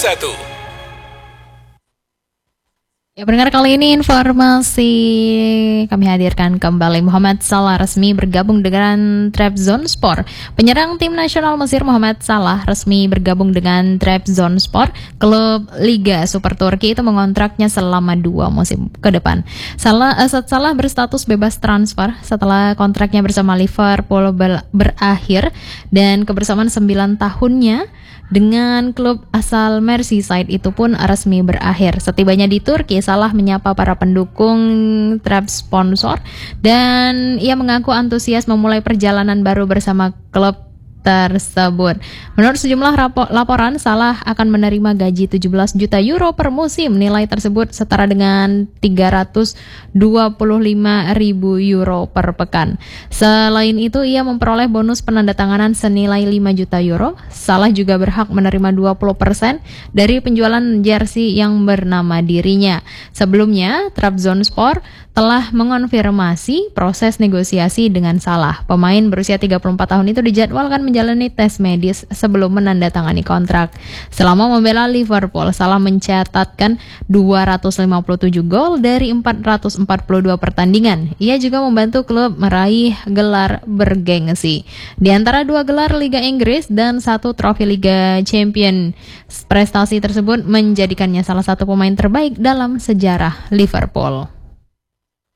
Ya, pendengar, kali ini informasi kami hadirkan kembali. Mohamed Salah resmi bergabung dengan Trabzonspor. Penyerang tim nasional Mesir Mohamed Salah resmi bergabung dengan Trabzonspor, klub Liga Super Turki itu mengontraknya selama 2 musim ke depan. Salah berstatus bebas transfer setelah kontraknya bersama Liverpool berakhir dan kebersamaan 9 tahunnya dengan klub asal Merseyside itu pun resmi berakhir. Setibanya di Turki, Salah menyapa para pendukung Trabzonspor dan ia mengaku antusias memulai perjalanan baru bersama klub tersebut. Menurut sejumlah laporan, Salah akan menerima gaji 17 juta euro per musim. Nilai tersebut setara dengan 325.000 euro per pekan. Selain itu, ia memperoleh bonus penandatanganan senilai 5 juta euro. Salah juga berhak menerima 20% dari penjualan jersey yang bernama dirinya. Sebelumnya, Trabzonspor telah mengonfirmasi proses negosiasi dengan Salah. Pemain berusia 34 tahun itu dijadwalkan menjalani tes medis sebelum menandatangani kontrak. Selama membela Liverpool, Salah mencatatkan 257 gol dari 442 pertandingan. Ia juga membantu klub meraih gelar bergengsi. Di antara 2 gelar Liga Inggris dan 1 trofi Liga Champions. Prestasi tersebut menjadikannya salah satu pemain terbaik dalam sejarah Liverpool.